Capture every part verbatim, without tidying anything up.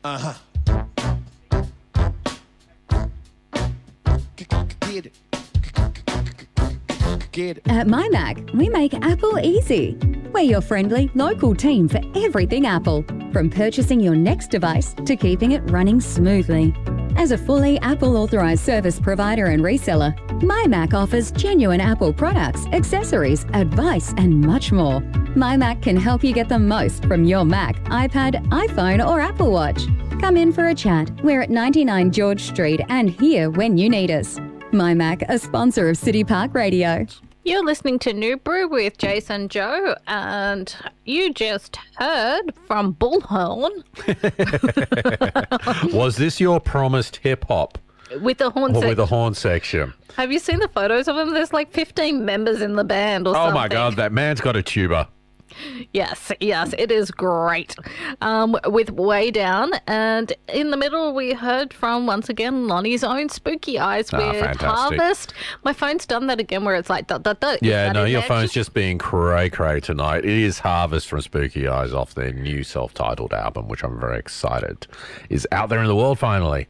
Uh-huh. Get it. Get it. At MyMac, we make Apple easy. We're your friendly, local team for everything Apple, from purchasing your next device to keeping it running smoothly. As a fully Apple-authorised service provider and reseller, MyMac offers genuine Apple products, accessories, advice, and much more. MyMac can help you get the most from your Mac, iPad, iPhone, or Apple Watch. Come in for a chat. We're at ninety-nine George Street and here when you need us. MyMac, a sponsor of City Park Radio. You're listening to New Brew with Jason Joe, and you just heard from Bullhorn. Was this your promised hip-hop? With the horn Or section. with the horn section? Have you seen the photos of him? There's like fifteen members in the band or Oh, something. my God, that man's got a tuba. Yes, yes, it is great. Um, with Way Down, and in the middle we heard from, once again, Lonnie's own Spooky Eyes Ah, with fantastic. Harvest. My phone's done that again where it's like, dot, dot, dot. Is Yeah, that no, in your there? phone's just being cray-cray tonight. It is Harvest from Spooky Eyes off their new self-titled album, which I'm very excited is out there in the world finally.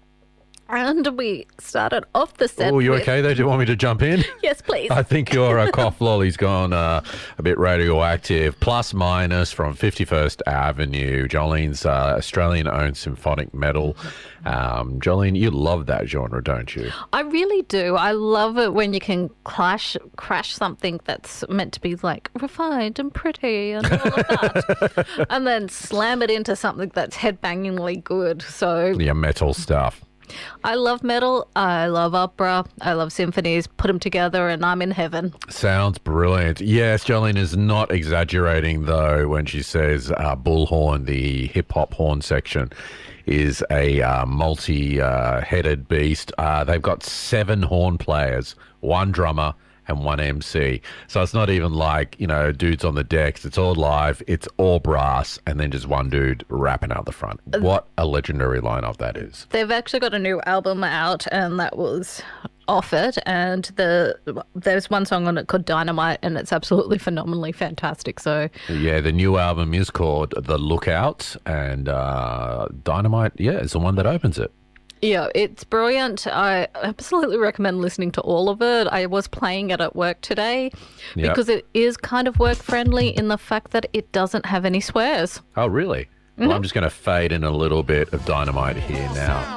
And we started off the set Oh, you with- okay there? Do you want me to jump in? Yes, please. I think your uh, cough lolly's gone uh, a bit radioactive. Plus Minus from fifty-first Avenue. Jolene's uh, Australian-owned symphonic metal. Um, Jolene, you love that genre, don't you? I really do. I love it when you can clash, crash something that's meant to be like refined and pretty and all of that, and then slam it into something that's headbangingly good. So Your metal stuff. I love metal. I love opera. I love symphonies. Put them together, and I'm in heaven. Sounds brilliant. Yes, Jolene is not exaggerating, though, when she says uh, Bullhorn, the hip-hop horn section, is a uh, multi-headed uh, beast. Uh, they've got seven horn players, one drummer, and one M C. So it's not even like, you know, dudes on the decks. It's all live. It's all brass, and then just one dude rapping out the front. What a legendary lineup that is. They've actually got a new album out, and that was off it. And the there's one song on it called Dynamite, and it's absolutely phenomenally fantastic. So Yeah, the new album is called The Lookout, and uh, Dynamite, yeah, is the one that opens it. yeah, it's brilliant. I absolutely recommend listening to all of it. I was playing it at work today Yep. because it is kind of work friendly in the fact that it doesn't have any swears. Oh, really? Well, I'm just going to fade in a little bit of Dynamite here now.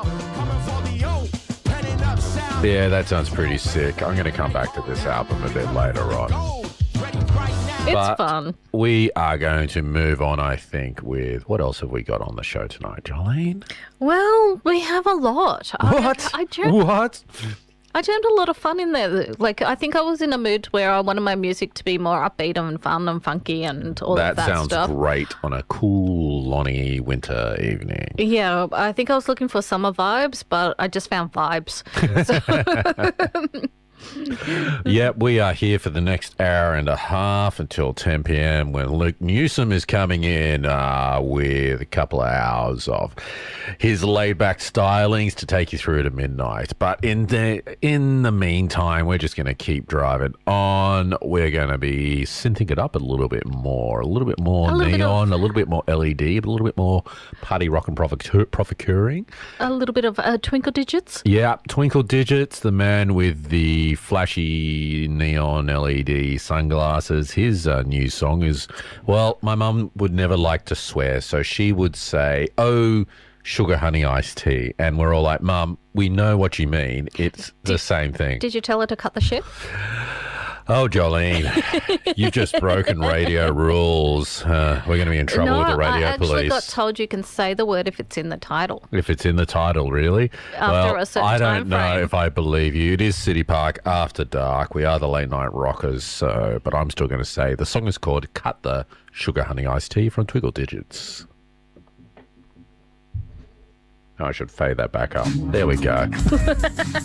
Yeah, that sounds pretty sick. I'm going to come back to this album a bit later on. It's But fun. We are going to move on, I think, with what else have we got on the show tonight, Jolene? Well, we have a lot. What? I, I, jammed, What? I jammed a lot of fun in there. Like, I think I was in a mood where I wanted my music to be more upbeat and fun and funky and all That of that sounds stuff. great on a cool, Lonnie winter evening. Yeah, I think I was looking for summer vibes, but I just found vibes. So, Yep, we are here for the next hour and a half until ten p.m. when Luke Newsom is coming in uh, with a couple of hours of his laid-back stylings to take you through to midnight. But in the in the meantime, we're just going to keep driving on. We're going to be synthing it up a little bit more, a little bit more A little bit neon, of- a little bit more L E D, but a little bit more party rock and provoc- provocuring. a little bit of uh, twinkle digits. Yeah, Twinkle Digits, the man with the flashy neon L E D sunglasses. His uh, new song is, well, my mum would never like to swear, so she would say, oh, sugar honey iced tea. And we're all like, Mum, we know what you mean. It's the same thing. Did you tell her to cut the shit? Oh, Jolene, you've just broken radio rules. Uh, we're going to be in trouble no, with the radio I actually police. got told you can say the word if it's in the title. If it's in the title, really? After well, a certain I don't time know frame. if I believe you. It is City Park After Dark. We are the late night rockers, so but I'm still going to say the song is called Cut the Sugar Honey Iced Tea from Twinkle Digits. I should fade that back up. There we go.